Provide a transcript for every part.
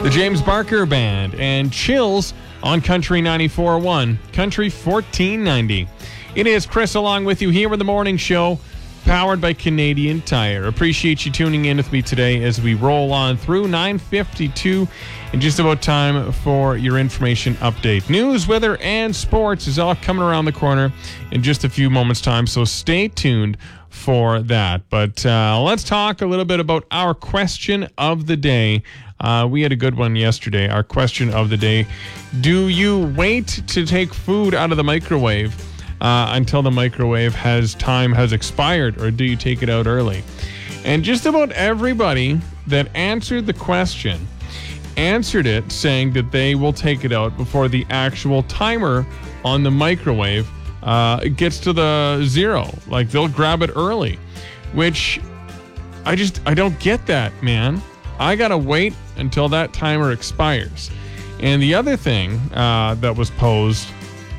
The James Barker Band and Chills on Country 94.1, Country 1490. It is Chris along with you here in the morning show, powered by Canadian Tire. Appreciate you tuning in with me today as we roll on through 9:52 and just about time for your information update. News, weather, and sports is all coming around the corner in just a few moments' time, so stay tuned for that. But let's talk a little bit about our question of the day. We had a good one yesterday. Our question of the day: do you wait to take food out of the microwave until the microwave time has expired, or do you take it out early? And just about everybody that answered the question answered it saying that they will take it out before the actual timer on the microwave gets to the zero. Like, they'll grab it early, which I don't get that, man. I gotta wait until that timer expires. And the other thing that was posed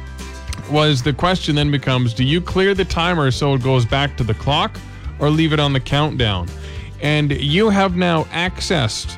was, the question then becomes, do you clear the timer so it goes back to the clock or leave it on the countdown? And you have now accessed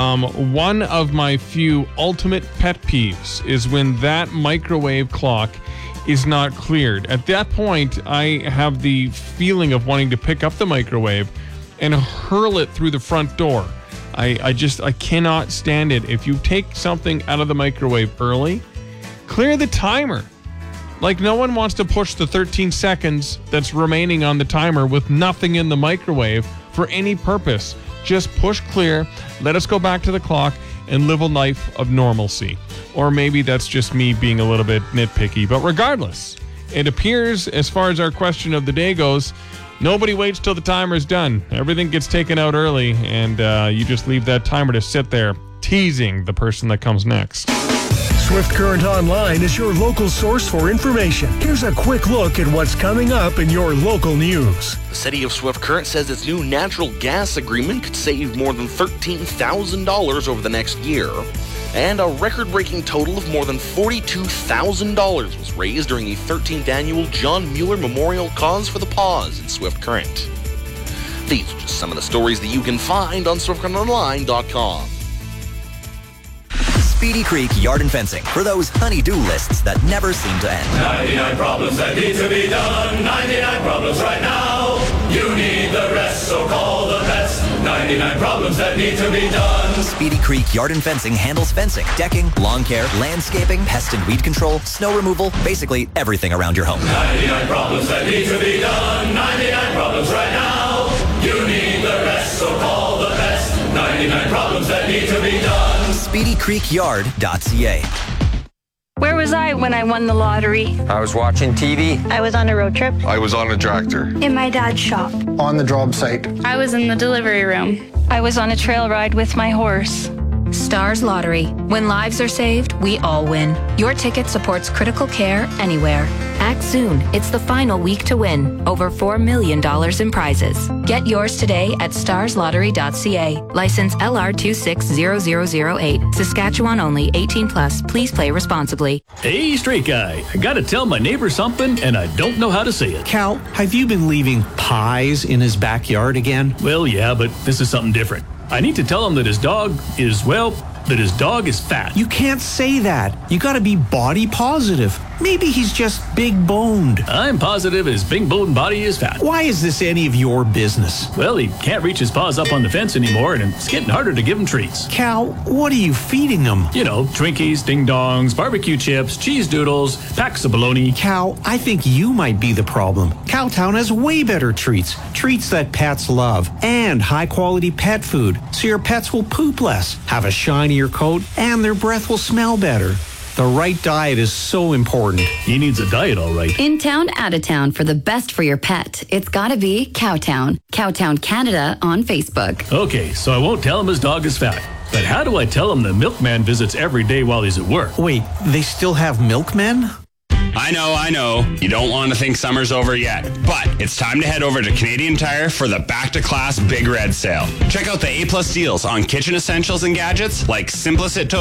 one of my few ultimate pet peeves, is when that microwave clock is not cleared. At that point, I have the feeling of wanting to pick up the microwave and hurl it through the front door. I cannot stand it. If you take something out of the microwave early, clear the timer. Like, no one wants to push the 13 seconds that's remaining on the timer with nothing in the microwave for any purpose. Just push clear, let us go back to the clock, and live a life of normalcy. Or maybe that's just me being a little bit nitpicky. But regardless, it appears, as far as our question of the day goes, nobody waits till the timer's done. Everything gets taken out early, and you just leave that timer to sit there, teasing the person that comes next. Swift Current Online is your local source for information. Here's a quick look at what's coming up in your local news. The city of Swift Current says its new natural gas agreement could save more than $13,000 over the next year. And a record-breaking total of more than $42,000 was raised during the 13th annual John Mueller Memorial Cause for the Paws in Swift Current. These are just some of the stories that you can find on SwiftCurrentOnline.com. Speedy Creek Yard and Fencing for those honey-do lists that never seem to end. 99 problems that need to be done. 99 problems right now. You need the rest, so call the vets. 99 problems that need to be done. Speedy Creek Yard and Fencing handles fencing, decking, lawn care, landscaping, pest and weed control, snow removal, basically everything around your home. 99 problems that need to be done. 99 problems right now. You need the rest, so call the vets. 99 problems that need to be done. SpeedyCreekYard.ca. Where was I when I won the lottery? I was watching TV. I was on a road trip. I was on a tractor. In my dad's shop. On the job site. I was in the delivery room. I was on a trail ride with my horse. Stars Lottery. When lives are saved, we all win. Your ticket supports critical care anywhere. Act soon. It's the final week to win. Over $4 million in prizes. Get yours today at starslottery.ca. License LR260008. Saskatchewan only. 18 plus. Please play responsibly. Hey, straight guy. I gotta tell my neighbor something, and I don't know how to say it. Cal, have you been leaving pies in his backyard again? Well, yeah, but this is something different. I need to tell him that his dog is fat. You can't say that. You gotta be body positive. Maybe he's just big boned. I'm positive his big boned body is fat. Why is this any of your business? Well, he can't reach his paws up on the fence anymore, and it's getting harder to give him treats. Cal, what are you feeding him? You know, Twinkies, Ding Dongs, barbecue chips, cheese doodles, packs of bologna. Cal, I think you might be the problem. Cowtown has way better treats. Treats that pets love. And high-quality pet food, so your pets will poop less, have a shinier coat, and their breath will smell better. The right diet is so important. He needs a diet, all right. In town, out of town, for the best for your pet, it's gotta be Cowtown. Cowtown Canada on Facebook. Okay, so I won't tell him his dog is fat. But how do I tell him the milkman visits every day while he's at work? Wait, they still have milkmen? I know. You don't want to think summer's over yet, but it's time to head over to Canadian Tire for the back-to-class Big Red Sale. Check out the A+ deals on kitchen essentials and gadgets like Simplicit